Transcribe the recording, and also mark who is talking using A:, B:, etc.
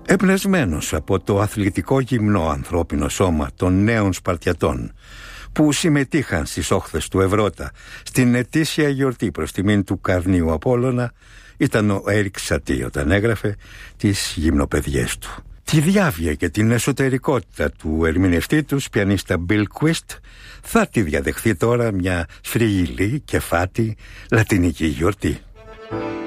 A: Εμπνευσμένος από το αθλητικό γυμνό ανθρώπινο σώμα των νέων Σπαρτιατών που συμμετείχαν στις όχθες του Ευρώτα στην ετήσια γιορτή προς τιμήν του Καρνίου Απόλλωνα, ήταν ο Έρικ Σατί όταν έγραφε τις γυμνοπαιδιές του. Τη διάβια και την εσωτερικότητα του ερμηνευτή τους, πιανίστα Bill Quist, θα τη διαδεχθεί τώρα μια σφριγγυλή και φάτη λατινική γιορτή.